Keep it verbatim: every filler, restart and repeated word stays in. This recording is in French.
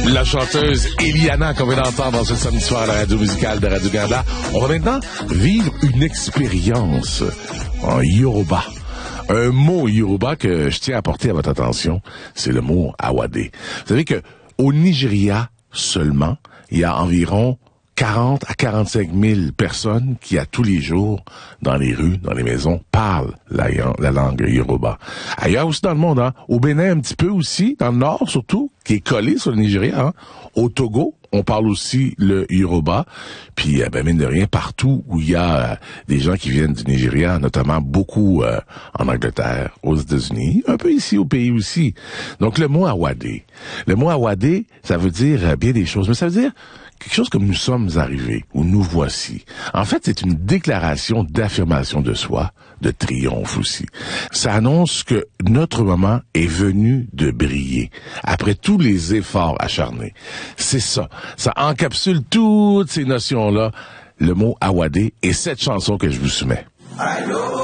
La chanteuse Eliana qu'on vient d'entendre dans ce samedi soir à la radio musicale de Radio-Canada. On va maintenant vivre une expérience en Yoruba. Un mot Yoruba que je tiens à porter à votre attention, c'est le mot Awade. Vous savez que au Nigeria seulement, il y a environ quarante à quarante-cinq mille personnes qui, à tous les jours, dans les rues, dans les maisons, parlent la, la langue Yoruba. Ailleurs aussi dans le monde, hein, au Bénin un petit peu aussi, dans le nord surtout, qui est collé sur le Nigeria, hein. Au Togo, on parle aussi le Yoruba. Puis, ben, mine de rien, partout où il y a euh, des gens qui viennent du Nigeria, notamment beaucoup euh, en Angleterre, aux États-Unis, un peu ici au pays aussi. Donc, le mot Awade. Le mot Awade, ça veut dire euh, bien des choses, mais ça veut dire quelque chose comme nous sommes arrivés, ou nous voici. En fait, c'est une déclaration d'affirmation de soi, de triomphe aussi. Ça annonce que notre moment est venu de briller, après tous les efforts acharnés. C'est ça. Ça encapsule toutes ces notions-là, le mot Awade et cette chanson que je vous soumets. Allô?